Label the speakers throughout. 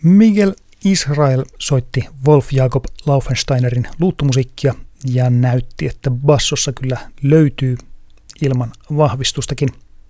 Speaker 1: Miguel Israel soitti Wolf Jakob Laufensteinerin luuttumusiikkia ja näytti, että bassossa kyllä löytyy ilman vahvistustakin.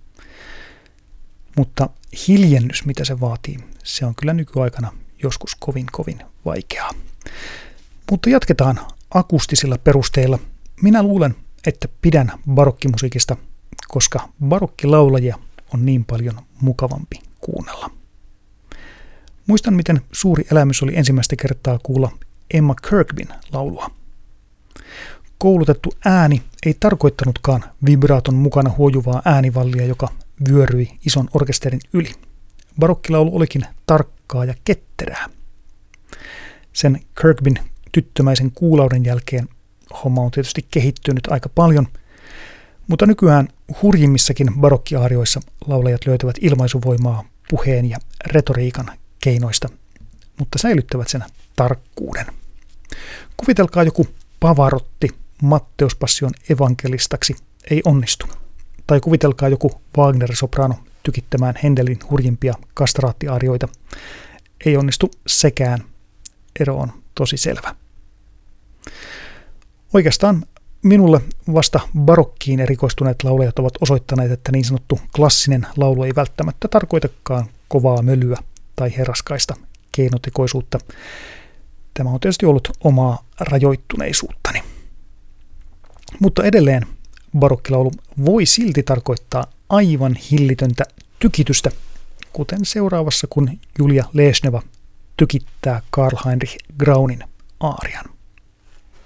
Speaker 1: Mutta hiljennys, mitä se vaatii, se on kyllä nykyaikana joskus kovin vaikeaa. Mutta jatketaan akustisilla perusteilla. Minä luulen, että pidän barokkimusiikista, koska barokkilaulajia on niin paljon mukavampi kuunnella. Muistan, miten suuri elämys oli ensimmäistä kertaa kuulla Emma Kirkbyn laulua. Koulutettu ääni ei tarkoittanutkaan vibraaton mukana huojuvaa äänivallia, joka vyöryi ison orkesterin yli. Barokkilaulu olikin tarkkaa ja ketterää. Sen Kirkbyn tyttömäisen kuulauden jälkeen homma on tietysti kehittynyt aika paljon, mutta nykyään hurjimmissakin barokkiaarioissa laulajat löytävät ilmaisuvoimaa puheen ja retoriikan keinoista, mutta säilyttävät sen tarkkuuden. Kuvitelkaa joku Pavarotti Matteuspassion evankelistaksi, ei onnistu. Tai kuvitelkaa joku Wagner-soprano tykittämään Händelin hurjimpia kastraattiarioita. Ei onnistu sekään. Ero on tosi selvä. Oikeastaan minulle vasta barokkiin erikoistuneet laulajat ovat osoittaneet, että niin sanottu klassinen laulu ei välttämättä tarkoitakaan kovaa mölyä tai herraskaista keinotekoisuutta. Tämä on tietysti ollut omaa rajoittuneisuuttani. Mutta edelleen barokkilaulu voi silti tarkoittaa aivan hillitöntä tykitystä, kuten seuraavassa, kun Julia Lesneva tykittää Karl Heinrich Graunin aarian.